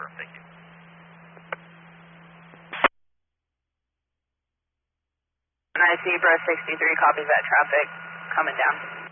confirm. Thank you. And I see Bro 63 copies that traffic coming down.